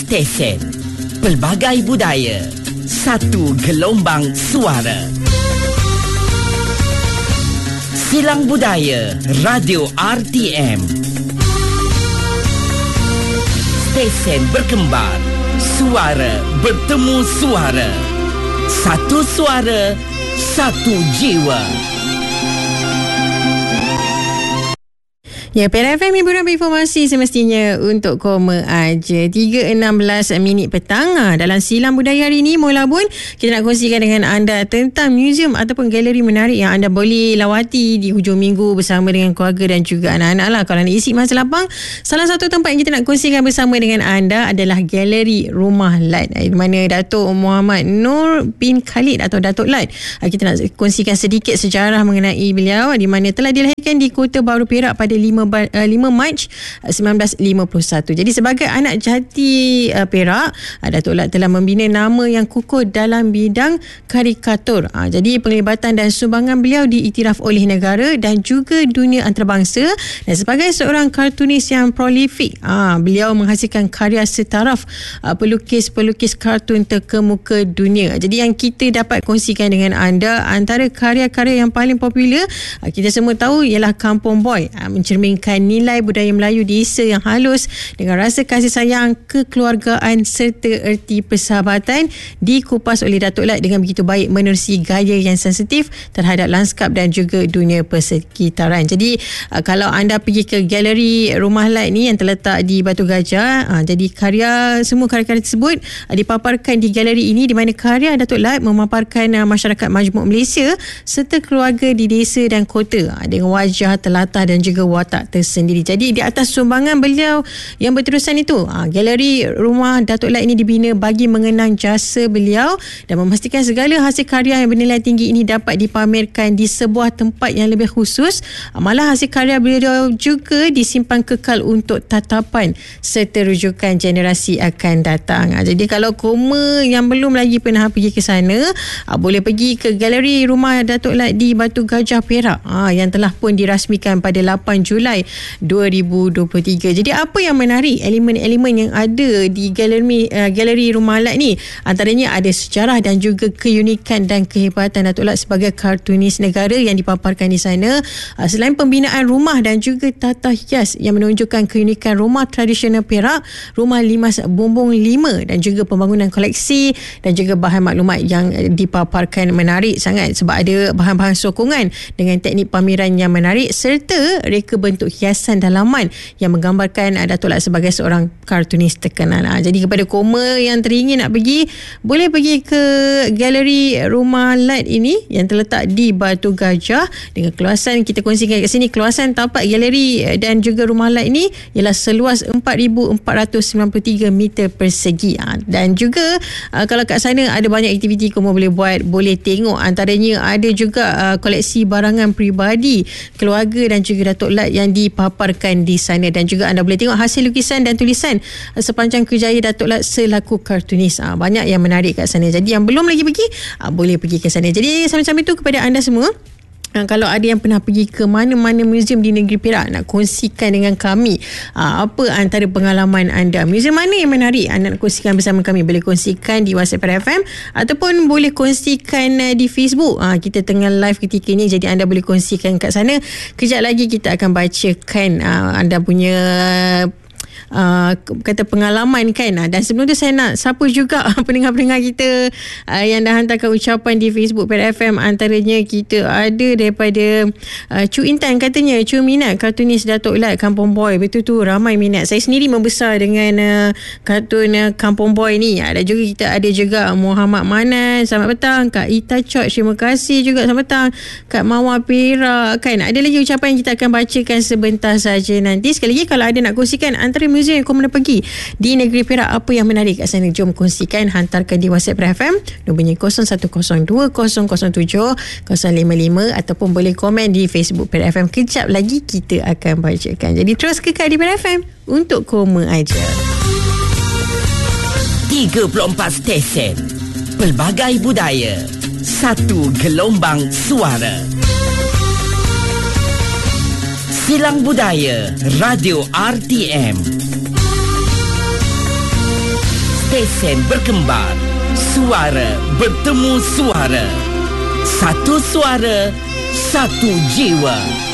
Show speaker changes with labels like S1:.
S1: Stesen pelbagai budaya, satu gelombang suara. Silang Budaya Radio RTM. Stesen berkembar, suara bertemu suara. Satu suara, satu jiwa.
S2: Ya, PRFM hiburan informasi semestinya untuk koma aja. 3.16 minit petang. Dalam Silang Budaya hari ini, Mola Bun, kita nak kongsikan dengan anda tentang muzium ataupun galeri menarik yang anda boleh lawati di hujung minggu bersama dengan keluarga dan juga anak-anak lah. Kalau nak isi masa lapang, salah satu tempat yang kita nak kongsikan bersama dengan anda adalah Galeri Rumah Lat, di mana Datuk Muhammad Nur bin Khalid atau Datuk Lat. Kita nak kongsikan sedikit sejarah mengenai beliau, di mana telah dilahirkan di Kota Baru Perak pada 5 Mac 1951. Jadi sebagai anak jati Perak, Datuk Lat telah membina nama yang kukuh dalam bidang karikatur. Jadi penglibatan dan sumbangan beliau diiktiraf oleh negara dan juga dunia antarabangsa. Dan sebagai seorang kartunis yang prolifik, beliau menghasilkan karya setaraf pelukis-pelukis kartun terkemuka dunia. Jadi yang kita dapat kongsikan dengan anda, antara karya-karya yang paling popular kita semua tahu ialah Kampung Boy, mencerminkan nilai budaya Melayu desa yang halus dengan rasa kasih sayang, kekeluargaan serta erti persahabatan dikupas oleh Datuk Lat dengan begitu baik menerusi gaya yang sensitif terhadap lanskap dan juga dunia persekitaran. Jadi kalau anda pergi ke Galeri Rumah Lat ni yang terletak di Batu Gajah, jadi semua karya-karya tersebut dipaparkan di galeri ini, di mana karya Datuk Lat memaparkan masyarakat majmuk Malaysia serta keluarga di desa dan kota dengan wajah telatah dan juga watak tersendiri. Jadi di atas sumbangan beliau yang berterusan itu, Galeri Rumah Datuk Lat ini dibina bagi mengenang jasa beliau dan memastikan segala hasil karya yang bernilai tinggi ini dapat dipamerkan di sebuah tempat yang lebih khusus. Malah hasil karya beliau juga disimpan kekal untuk tatapan serta rujukan generasi akan datang. Jadi kalau koma yang belum lagi pernah pergi ke sana, boleh pergi ke Galeri Rumah Datuk Lat di Batu Gajah Perak, yang telah pun dirasmikan pada 8 Julai 2023. Jadi apa yang menarik elemen-elemen yang ada di galeri Rumah Lat ni? Antaranya ada sejarah dan juga keunikan dan kehebatan Datuk Lat sebagai kartunis negara yang dipaparkan di sana. Selain pembinaan rumah dan juga tata hias yang menunjukkan keunikan rumah tradisional Perak, rumah limas bumbung 5 dan juga pembangunan koleksi dan juga bahan maklumat yang dipaparkan menarik sangat sebab ada bahan-bahan sokongan dengan teknik pameran yang menarik serta reka bentuk hiasan dalaman yang menggambarkan Datuk Lat sebagai seorang kartunis terkenal. Jadi kepada koma yang teringin nak pergi, boleh pergi ke Galeri Rumah Lat ini yang terletak di Batu Gajah. Dengan keluasan, kita kongsikan kat sini, keluasan tapak galeri dan juga Rumah Lat ini ialah seluas 4,493 meter persegi. Dan juga kalau kat sana ada banyak aktiviti koma boleh buat, boleh tengok. Antaranya ada juga koleksi barangan peribadi keluarga dan juga Datuk Lat yang dipaparkan di sana, dan juga anda boleh tengok hasil lukisan dan tulisan sepanjang kerjaya Datuk Lat selaku kartunis. Banyak yang menarik kat sana. Jadi yang belum lagi pergi, boleh pergi ke sana. Jadi sambil-sambil itu kepada anda semua, kalau ada yang pernah pergi ke mana-mana muzium di negeri Perak, nak kongsikan dengan kami apa antara pengalaman anda. Muzium mana yang menarik anda nak kongsikan bersama kami? Boleh kongsikan di WhatsApp FM ataupun boleh kongsikan di Facebook. Kita tengah live ketika ni, jadi anda boleh kongsikan kat sana. Kejap lagi kita akan bacakan anda punya kata pengalaman kan. Dan sebelum tu saya nak sapa juga pendengar-pendengar kita yang dah hantarkan ucapan di Facebook PRFM. Antaranya kita ada daripada Cu Intan, katanya Cu minat kartunis Datuk Lat Kampung Boy. Betul tu, ramai minat. Saya sendiri membesar dengan kartun Kampung Boy ni. Ada juga, kita ada juga Muhammad Manan, selamat petang. Kak Ita Chok, terima kasih juga, selamat petang. Kak Mawar Perak kan. Ada lagi ucapan yang kita akan bacakan sebentar saja nanti. Sekali lagi, kalau ada nak kongsikan antara muzium yang kau mana pergi di negeri Perak, apa yang menarik kat sana, jom kongsikan, hantarkan di WhatsApp FM nombornya 0102007055 ataupun boleh komen di Facebook Perak FM. Kejap lagi kita akan bacakan. Jadi terus kekal di Perak FM untuk koma aja.
S1: 34 stesen, pelbagai budaya, satu gelombang suara. Silang Budaya Radio RTM. Stesen berkembar. Suara bertemu suara. Satu suara, satu jiwa.